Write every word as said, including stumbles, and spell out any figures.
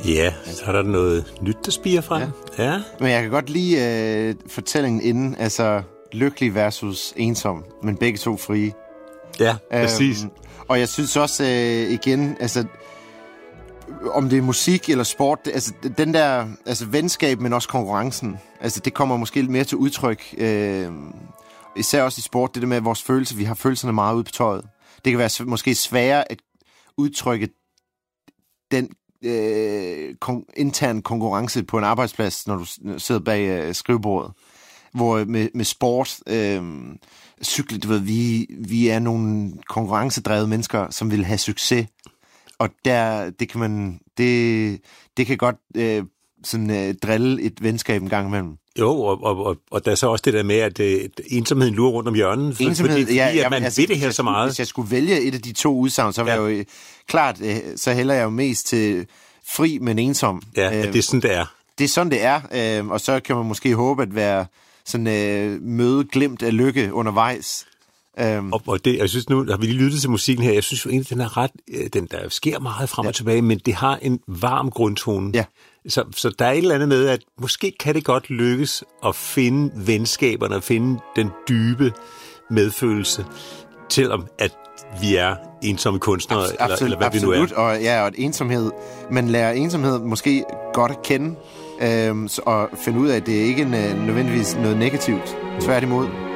Ja, så er der noget nyt, der spiger frem. Ja. Ja. Men jeg kan godt lide øh, fortællingen inden, altså lykkelig versus ensom, men begge to frie. Ja, præcis. Øhm, og jeg synes også øh, igen, altså om det er musik eller sport, det, altså den der altså venskab, men også konkurrencen, altså det kommer måske lidt mere til udtryk. Øh, især også i sport, det der med vores følelser, vi har følelserne meget ude på tøjet. Det kan være måske sværere at udtrykke den øh, kon- intern konkurrence på en arbejdsplads, når du sidder bag øh, skrivebordet. Hvor med, med sport, øh, cykle, du ved, vi, vi er nogle konkurrencedrevede mennesker, som vil have succes. Og der, det kan man, det, det kan godt øh, sådan øh, drille et venskab en gang imellem. Jo, og, og, og, og der er så også det der med, at øh, ensomheden lurer rundt om hjørnet, for, ensomhed, fordi, fordi ja, at ja, man altså, ved det her så skulle, meget. Hvis jeg skulle vælge et af de to udsagn, så var ja. jeg jo øh, klart, øh, så hælder jeg jo mest til fri, men ensom. Ja, øh, det er sådan, det er. Det er sådan, det er, øh, og så kan man måske håbe at være sådan øh, møde glimt af lykke undervejs. Um, og, og det, jeg synes nu, har vi lige lyttet til musikken her, jeg synes jo egentlig, den er ret, den der sker meget frem ja. og tilbage, men det har en varm grundtone. Ja. Så, så der er et eller andet med, at måske kan det godt lykkes at finde venskaberne, at finde den dybe medfølelse, selvom at vi er ensomme kunstnere, Abs- eller, absolut, eller hvad absolut. vi nu er. Og ja, og et ensomhed, man lærer ensomhed måske godt at kende, øhm, og finde ud af, at det ikke er nødvendigvis noget negativt. Tværtimod.